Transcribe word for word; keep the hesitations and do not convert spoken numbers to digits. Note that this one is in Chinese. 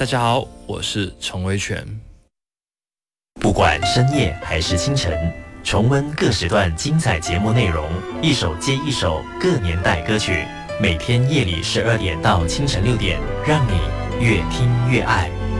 大家好，我是陈威全。 不管深夜还是清晨，重温各时段精彩节目内容，一首接一首各年代歌曲，每天夜里十二点到清晨六点，让你越听越爱。